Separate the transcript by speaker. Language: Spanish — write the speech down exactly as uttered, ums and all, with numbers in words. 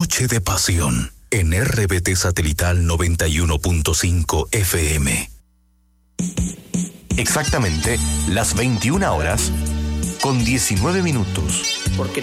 Speaker 1: Noche de Pasión en R B T Satelital noventa y uno punto cinco F M.
Speaker 2: Exactamente las veintiuna horas con diecinueve minutos.
Speaker 3: Porque